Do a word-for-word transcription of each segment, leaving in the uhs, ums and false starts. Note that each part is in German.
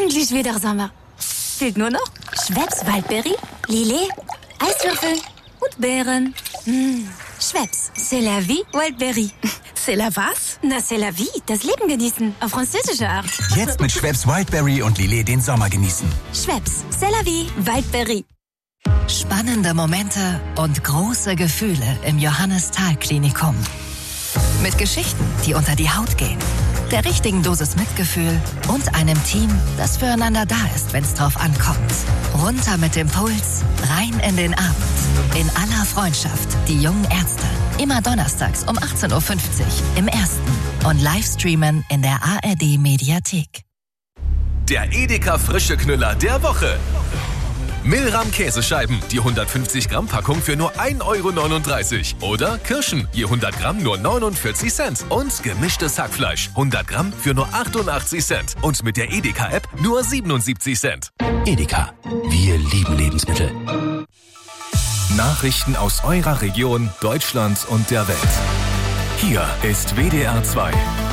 endlich wieder Sommer. Fehlt nur noch Schweppes Wildberry, Lillet, Eiswürfel und Beeren. Mmh. Schweppes, c'est la vie, Wildberry. C'est la was? Na, c'est la vie, das Leben genießen, auf französische Art. Jetzt mit Schweppes Wildberry und Lillet den Sommer genießen. Schweppes, c'est la vie, Wildberry. Spannende Momente und große Gefühle im Johannes-Thal-Klinikum. Mit Geschichten, die unter die Haut gehen, der richtigen Dosis Mitgefühl und einem Team, das füreinander da ist, wenn es drauf ankommt. Runter mit dem Puls, rein in den Abend. In aller Freundschaft, die jungen Ärzte. Immer donnerstags um achtzehn Uhr fünfzig im Ersten und Livestreamen in der A R D-Mediathek. Der Edeka frische Knüller der Woche. Milram Käsescheiben, die hundertfünfzig Gramm Packung für nur ein Euro neununddreißig. Oder Kirschen, je hundert Gramm nur neunundvierzig Cent. Und gemischtes Hackfleisch, hundert Gramm für nur achtundachtzig Cent. Und mit der Edeka-App nur siebenundsiebzig Cent. Edeka, wir lieben Lebensmittel. Nachrichten aus eurer Region, Deutschland und der Welt. Hier ist W D R zwei.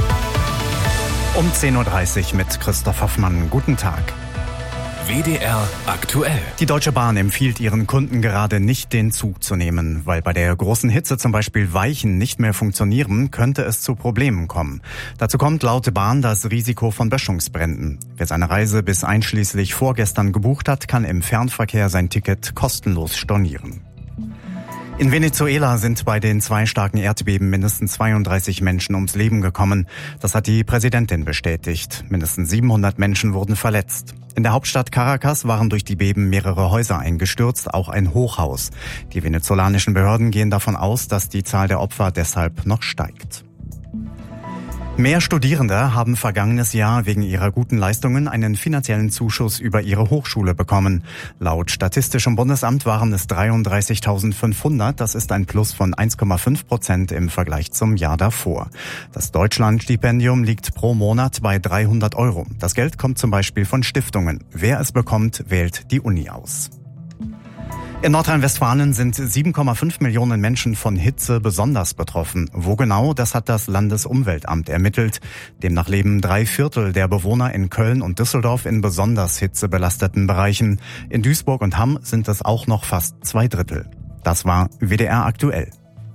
Um zehn Uhr dreißig mit Christoph Hoffmann. Guten Tag. W D R aktuell. Die Deutsche Bahn empfiehlt ihren Kunden gerade nicht, den Zug zu nehmen. Weil bei der großen Hitze zum Beispiel Weichen nicht mehr funktionieren, könnte es zu Problemen kommen. Dazu kommt laut Bahn das Risiko von Böschungsbränden. Wer seine Reise bis einschließlich vorgestern gebucht hat, kann im Fernverkehr sein Ticket kostenlos stornieren. In Venezuela sind bei den zwei starken Erdbeben mindestens zweiunddreißig Menschen ums Leben gekommen. Das hat die Präsidentin bestätigt. Mindestens siebenhundert Menschen wurden verletzt. In der Hauptstadt Caracas waren durch die Beben mehrere Häuser eingestürzt, auch ein Hochhaus. Die venezolanischen Behörden gehen davon aus, dass die Zahl der Opfer deshalb noch steigt. Mehr Studierende haben vergangenes Jahr wegen ihrer guten Leistungen einen finanziellen Zuschuss über ihre Hochschule bekommen. Laut Statistischem Bundesamt waren es dreiunddreißigtausendfünfhundert. Das ist ein Plus von eins Komma fünf Prozent im Vergleich zum Jahr davor. Das Deutschlandstipendium liegt pro Monat bei dreihundert Euro. Das Geld kommt zum Beispiel von Stiftungen. Wer es bekommt, wählt die Uni aus. In Nordrhein-Westfalen sind sieben Komma fünf Millionen Menschen von Hitze besonders betroffen. Wo genau, das hat das Landesumweltamt ermittelt. Demnach leben drei Viertel der Bewohner in Köln und Düsseldorf in besonders hitzebelasteten Bereichen. In Duisburg und Hamm sind es auch noch fast zwei Drittel. Das war W D R aktuell.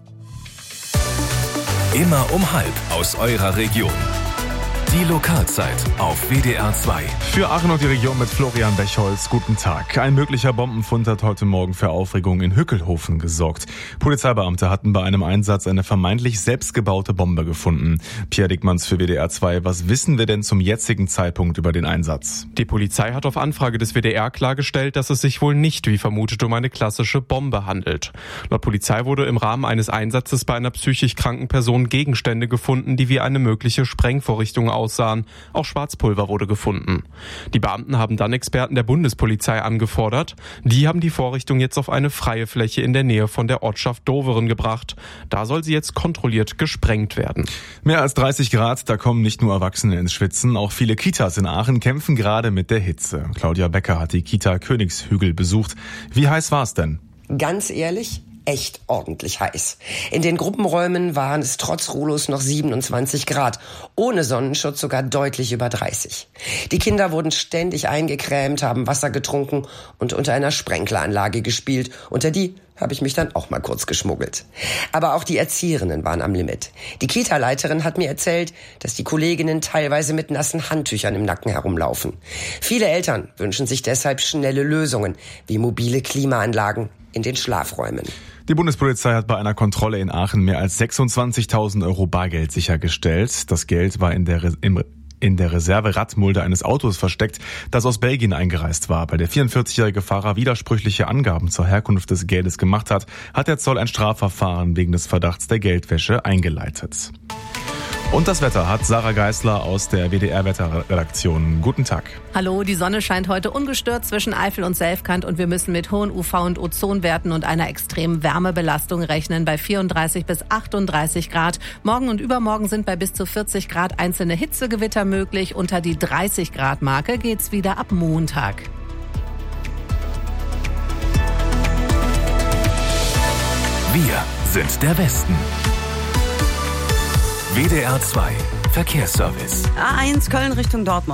Immer um halb aus eurer Region. Die Lokalzeit auf W D R zwei. Für Aachen und die Region mit Florian Bechholz. Guten Tag. Ein möglicher Bombenfund hat heute Morgen für Aufregung in Hückelhofen gesorgt. Polizeibeamte hatten bei einem Einsatz eine vermeintlich selbstgebaute Bombe gefunden. Pierre Dickmanns für W D R zwei. Was wissen wir denn zum jetzigen Zeitpunkt über den Einsatz? Die Polizei hat auf Anfrage des W D R klargestellt, dass es sich wohl nicht, wie vermutet, um eine klassische Bombe handelt. Laut Polizei wurde im Rahmen eines Einsatzes bei einer psychisch kranken Person Gegenstände gefunden, die wie eine mögliche Sprengvorrichtung aussahen. Auch Schwarzpulver wurde gefunden. Die Beamten haben dann Experten der Bundespolizei angefordert. Die haben die Vorrichtung jetzt auf eine freie Fläche in der Nähe von der Ortschaft Doveren gebracht. Da soll sie jetzt kontrolliert gesprengt werden. Mehr als dreißig Grad, da kommen nicht nur Erwachsene ins Schwitzen. Auch viele Kitas in Aachen kämpfen gerade mit der Hitze. Claudia Becker hat die Kita Königshügel besucht. Wie heiß war es denn? Ganz ehrlich, echt ordentlich heiß. In den Gruppenräumen waren es trotz Rollos noch siebenundzwanzig Grad, ohne Sonnenschutz sogar deutlich über dreißig. Die Kinder wurden ständig eingecremt, haben Wasser getrunken und unter einer Sprenkleranlage gespielt. Unter die habe ich mich dann auch mal kurz geschmuggelt. Aber auch die Erzieherinnen waren am Limit. Die Kita-Leiterin hat mir erzählt, dass die Kolleginnen teilweise mit nassen Handtüchern im Nacken herumlaufen. Viele Eltern wünschen sich deshalb schnelle Lösungen, wie mobile Klimaanlagen in den Schlafräumen. Die Bundespolizei hat bei einer Kontrolle in Aachen mehr als sechsundzwanzigtausend Euro Bargeld sichergestellt. Das Geld war in der, Re- im, in der Reserve-Radmulde eines Autos versteckt, das aus Belgien eingereist war. Weil der vierundvierzigjährige Fahrer widersprüchliche Angaben zur Herkunft des Geldes gemacht hat, hat der Zoll ein Strafverfahren wegen des Verdachts der Geldwäsche eingeleitet. Und das Wetter hat Sarah Geisler aus der W D R-Wetterredaktion. Guten Tag. Hallo, die Sonne scheint heute ungestört zwischen Eifel und Selfkant und wir müssen mit hohen U V- und Ozonwerten und einer extremen Wärmebelastung rechnen bei vierunddreißig bis achtunddreißig Grad. Morgen und übermorgen sind bei bis zu vierzig Grad einzelne Hitzegewitter möglich. Unter die dreißig Grad Marke geht's wieder ab Montag. Wir sind der Westen. W D R zwei Verkehrsservice. A eins Köln Richtung Dortmund.